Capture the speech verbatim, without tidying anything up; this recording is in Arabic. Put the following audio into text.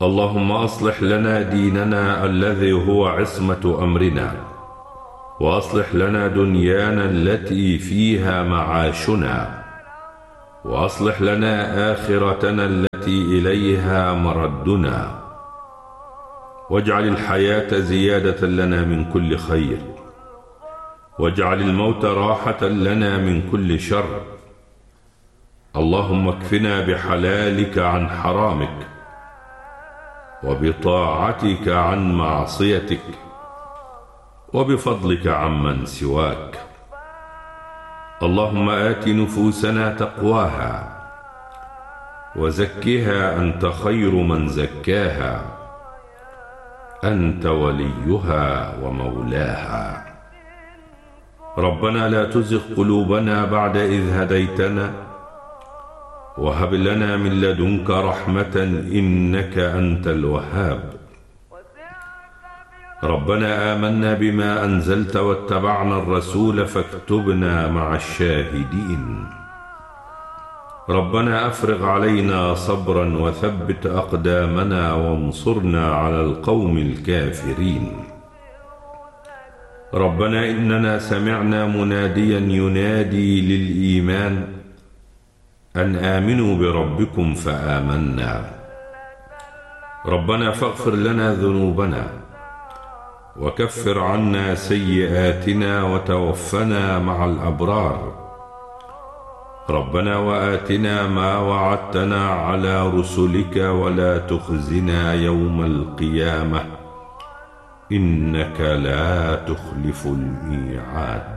اللهم أصلح لنا ديننا الذي هو عصمة أمرنا، وأصلح لنا دنيانا التي فيها معاشنا، وأصلح لنا آخرتنا التي إليها مردنا، واجعل الحياة زيادة لنا من كل خير، واجعل الموت راحة لنا من كل شر. اللهم اكفنا بحلالك عن حرامك، وبطاعتك عن معصيتك، وبفضلك عمن سواك. اللهم آت نفوسنا تقواها، وزكها أنت خير من زكاها، أنت وليها ومولاها. ربنا لا تزغ قلوبنا بعد إذ هديتنا، وهب لنا من لدنك رحمة إنك أنت الوهاب. ربنا آمنا بما أنزلت واتبعنا الرسول فاكتبنا مع الشاهدين. ربنا أفرغ علينا صبرا وثبت أقدامنا وانصرنا على القوم الكافرين. ربنا إننا سمعنا مناديا ينادي للإيمان أن آمنوا بربكم فآمنا. ربنا فاغفر لنا ذنوبنا، وكفر عنا سيئاتنا، وتوفنا مع الأبرار. ربنا وآتنا ما وعدتنا على رسلك، ولا تخزنا يوم القيامة إنك لا تخلف الميعاد.